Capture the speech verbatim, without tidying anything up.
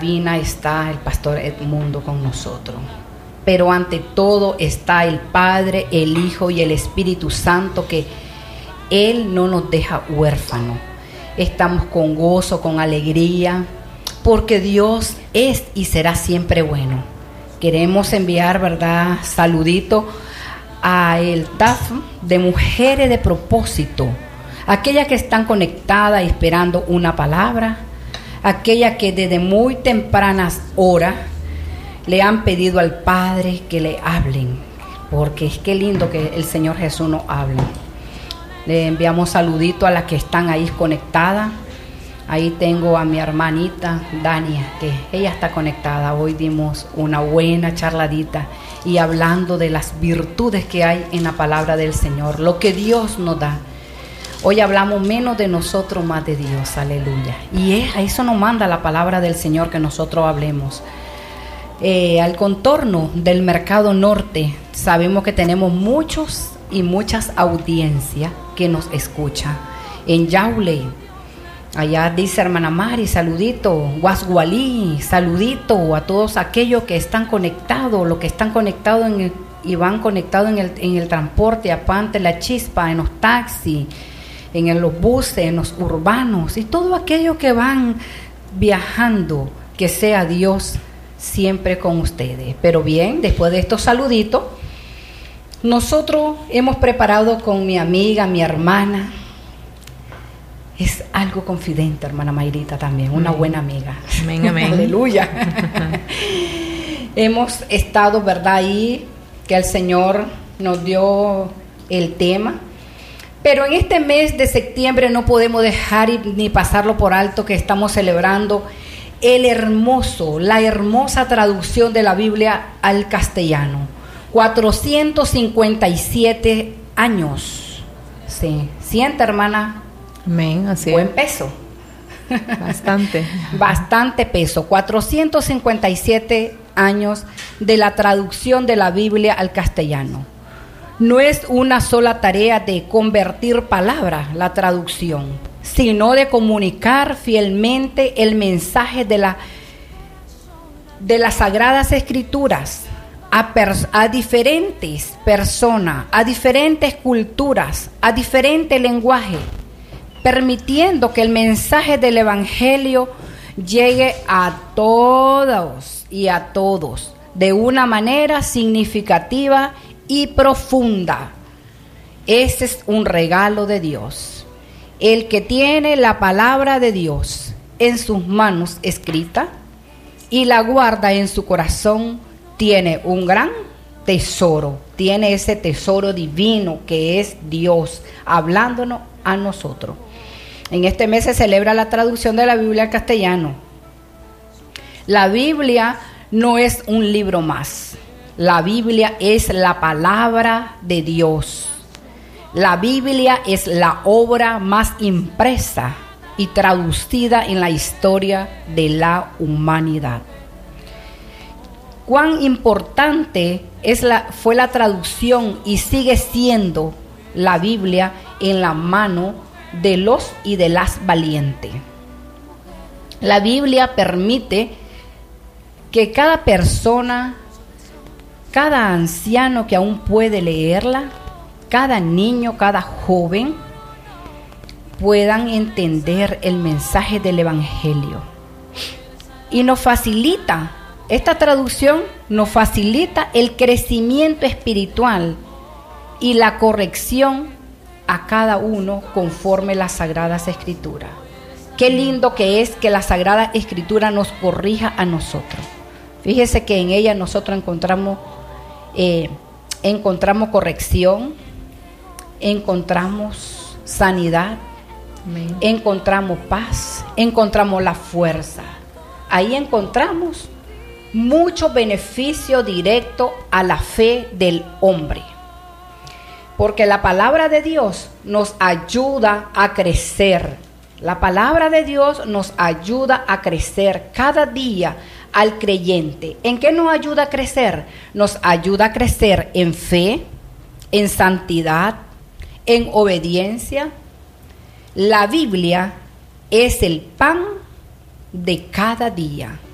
cabina está el pastor Edmundo con nosotros. Pero ante todo está el Padre, el Hijo y el Espíritu Santo, que Él no nos deja huérfanos. Estamos con gozo, con alegría, porque Dios es y será siempre bueno. Queremos enviar, ¿verdad?, saludito a el T A F de Mujeres de Propósito, aquellas que están conectadas esperando una palabra, aquellas que desde muy tempranas horas le han pedido al Padre que le hablen, porque es que lindo que el Señor Jesús nos habla. Le enviamos saludito a las que están ahí conectadas. Ahí tengo a mi hermanita Dania, que ella está conectada. Hoy dimos una buena charladita y hablando de las virtudes que hay en la palabra del Señor, lo que Dios nos da. Hoy hablamos menos de nosotros, más de Dios, aleluya. Y es, a eso nos manda la palabra del Señor, que nosotros hablemos. Eh, al contorno del mercado norte, sabemos que tenemos muchos y muchas audiencias que nos escuchan. En Yaule, allá dice hermana Mari, saludito. Guasgualí, saludito a todos aquellos que están conectados, los que están conectados en el, y van conectados en el, en el transporte, aparte la chispa, en los taxis, en el, los buses, en los urbanos, y todo aquello que van viajando, que sea Dios siempre con ustedes. Pero bien, después de estos saluditos, nosotros hemos preparado con mi amiga, mi hermana, es algo confidente, hermana Mayrita también, una amén. Buena amiga. Amén, amén. Aleluya. Hemos estado, ¿verdad?, ahí, que el Señor nos dio el tema. Pero en este mes de septiembre no podemos dejar ni pasarlo por alto, que estamos celebrando el hermoso, la hermosa traducción de la Biblia al castellano. cuatrocientos cincuenta y siete años. Sí, siente, hermana. Amén, así es. Buen peso. Bastante. Bastante peso. cuatrocientos cincuenta y siete años de la traducción de la Biblia al castellano. No es una sola tarea de convertir palabras, la traducción, sino de comunicar fielmente el mensaje de, la, de las Sagradas Escrituras a, pers- a diferentes personas, a diferentes culturas, a diferente lenguaje, permitiendo que el mensaje del Evangelio llegue a todos y a todos de una manera significativa y profunda. Ese es un regalo de Dios. El que tiene la palabra de Dios en sus manos escrita y la guarda en su corazón, tiene un gran tesoro, tiene ese tesoro divino que es Dios hablándonos a nosotros. En este mes se celebra la traducción de la Biblia al castellano. La Biblia no es un libro más. La Biblia es la palabra de Dios. La Biblia es la obra más impresa y traducida en la historia de la humanidad. Cuán importante es la, fue la traducción y sigue siendo la Biblia en la mano de los y de las valientes. La Biblia permite que cada persona, cada anciano que aún puede leerla, cada niño, cada joven, puedan entender el mensaje del Evangelio. Y nos facilita, esta traducción nos facilita el crecimiento espiritual y la corrección a cada uno conforme las Sagradas Escrituras. Qué lindo que es que la Sagrada Escritura nos corrija a nosotros. Fíjese que en ella nosotros encontramos, eh, encontramos corrección, encontramos sanidad, amén, encontramos paz, encontramos la fuerza. Ahí encontramos mucho beneficio directo a la fe del hombre. Porque la palabra de Dios nos ayuda a crecer. La palabra de Dios nos ayuda a crecer cada día al creyente. ¿En qué nos ayuda a crecer? Nos ayuda a crecer en fe, en santidad, en obediencia. La Biblia es el pan de cada día.